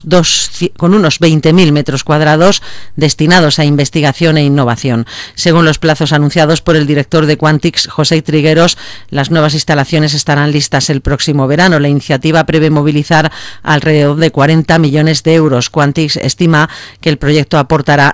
con unos 20.000 metros cuadrados destinados a investigación e innovación. Según los plazos anunciados por el director de Quantix, José Trigueros, las nuevas instalaciones estarán listas el próximo verano. La iniciativa prevé movilizar alrededor de 40 millones de euros. Quantix estima que el proyecto aportará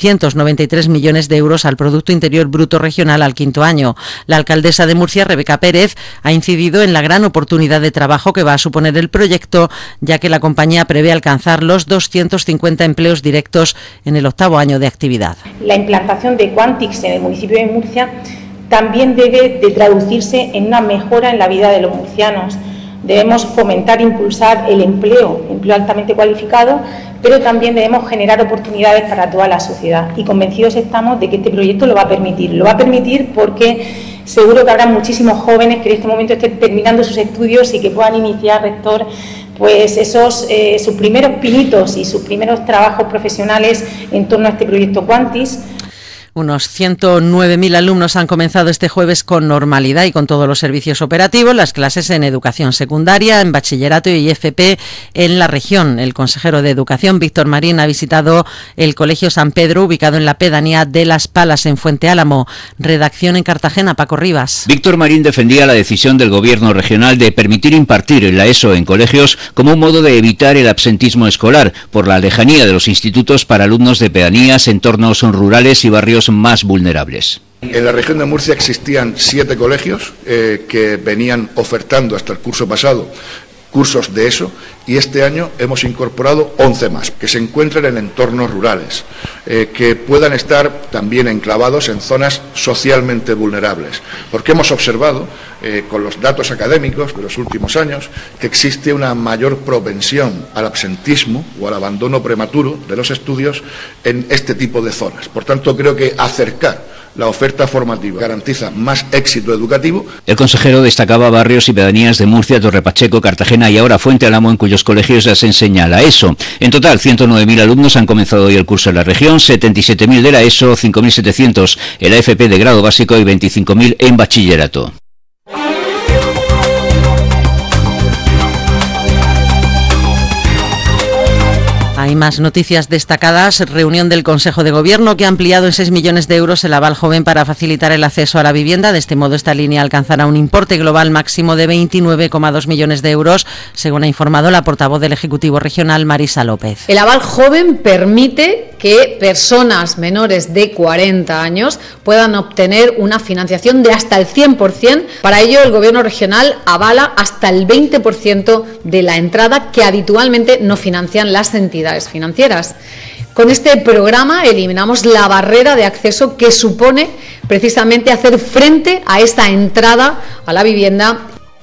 793 millones de euros al Producto Interior Bruto regional al quinto año. La alcaldesa de Murcia, Rebeca Pérez, ha incidido en la gran oportunidad de trabajo que va a suponer el proyecto, ya que la compañía prevé alcanzar los 250 empleos directos en el 8º año de actividad. La implantación de Quantix en el municipio de Murcia también debe de traducirse en una mejora en la vida de los murcianos. Debemos fomentar e impulsar el empleo altamente cualificado, pero también debemos generar oportunidades para toda la sociedad. Y convencidos estamos de que este proyecto lo va a permitir. Lo va a permitir porque seguro que habrá muchísimos jóvenes que en este momento estén terminando sus estudios y que puedan iniciar, rector, pues sus primeros pinitos y sus primeros trabajos profesionales en torno a este proyecto Quantix. Unos 109.000 alumnos han comenzado este jueves con normalidad y con todos los servicios operativos las clases en educación secundaria, en bachillerato y FP en la región. El consejero de Educación, Víctor Marín, ha visitado el Colegio San Pedro, ubicado en la pedanía de Las Palas, en Fuente Álamo. Redacción en Cartagena, Paco Rivas. Víctor Marín defendía la decisión del Gobierno regional de permitir impartir la ESO en colegios como un modo de evitar el absentismo escolar por la lejanía de los institutos para alumnos de pedanías, entornos rurales y barrios más vulnerables. En la región de Murcia existían 7 colegios que venían ofertando hasta el curso pasado cursos de ESO, y este año hemos incorporado 11 más, que se encuentren en entornos rurales, que puedan estar también enclavados en zonas socialmente vulnerables, porque hemos observado, con los datos académicos de los últimos años, que existe una mayor propensión al absentismo o al abandono prematuro de los estudios en este tipo de zonas. Por tanto, creo que acercar la oferta formativa garantiza más éxito educativo. El consejero destacaba barrios y pedanías de Murcia, Torre Pacheco, Cartagena y ahora Fuente Álamo, en cuyos colegios ya se enseña la ESO. En total, 109.000 alumnos han comenzado hoy el curso en la región, 77.000 de la ESO, 5.700 en la FP de grado básico y 25.000 en bachillerato. Hay más noticias destacadas. Reunión del Consejo de Gobierno que ha ampliado en 6 millones de euros el aval joven para facilitar el acceso a la vivienda. De este modo, esta línea alcanzará un importe global máximo de 29,2 millones de euros, según ha informado la portavoz del Ejecutivo Regional, Marisa López. El aval joven permite que personas menores de 40 años puedan obtener una financiación de hasta el 100%. Para ello, el Gobierno regional avala hasta el 20% de la entrada que habitualmente no financian las entidades financieras. Con este programa eliminamos la barrera de acceso que supone precisamente hacer frente a esta entrada a la vivienda.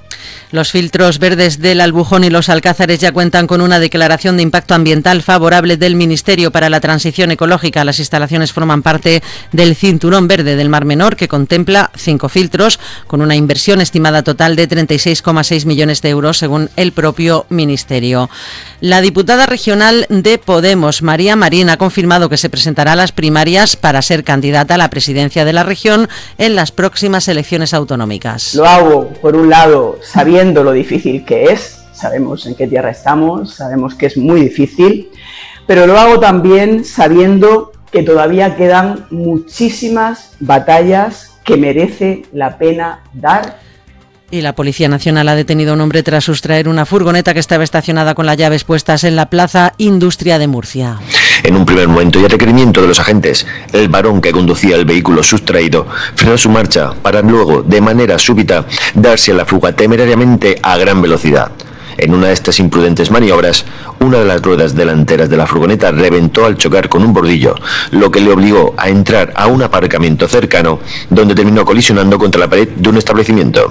Los filtros verdes del Albujón y los Alcázares ya cuentan con una declaración de impacto ambiental favorable del Ministerio para la Transición Ecológica. Las instalaciones forman parte del Cinturón Verde del Mar Menor, que contempla 5 filtros, con una inversión estimada total de 36,6 millones de euros, según el propio Ministerio. La diputada regional de Podemos, María Marín, ha confirmado que se presentará a las primarias para ser candidata a la presidencia de la región en las próximas elecciones autonómicas. Lo hago, por un lado, sabiendo lo difícil que es, sabemos en qué tierra estamos, sabemos que es muy difícil, pero lo hago también sabiendo que todavía quedan muchísimas batallas que merece la pena dar. Y la Policía Nacional ha detenido a un hombre tras sustraer una furgoneta que estaba estacionada con las llaves puestas en la Plaza Industria de Murcia. En un primer momento y a requerimiento de los agentes, el varón que conducía el vehículo sustraído frenó su marcha para luego, de manera súbita, darse a la fuga temerariamente a gran velocidad. En una de estas imprudentes maniobras, una de las ruedas delanteras de la furgoneta reventó al chocar con un bordillo, lo que le obligó a entrar a un aparcamiento cercano, donde terminó colisionando contra la pared de un establecimiento.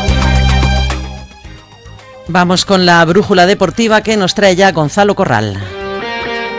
Vamos con la brújula deportiva que nos trae ya Gonzalo Corral.